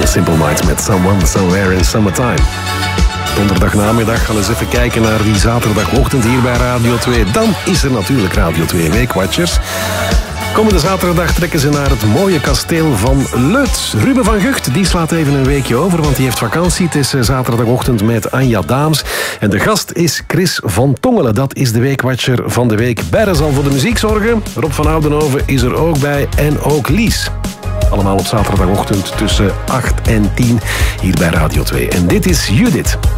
Simple Minds met Someone, Somewhere in Summertime. Donderdagnamiddag gaan we eens even kijken naar die zaterdagochtend hier bij Radio 2. Dan is er natuurlijk Radio 2 Weekwatchers. Komende zaterdag trekken ze naar het mooie kasteel van Leuth. Ruben van Gucht die slaat even een weekje over, want die heeft vakantie. Het is zaterdagochtend met Anja Daams. En de gast is Chris van Tongelen. Dat is de Weekwatcher van de week. Berre zal voor de muziek zorgen. Rob van Oudenhoven is er ook bij. En ook Lies. Allemaal op zaterdagochtend tussen 8 en 10 hier bij Radio 2. En dit is Judith.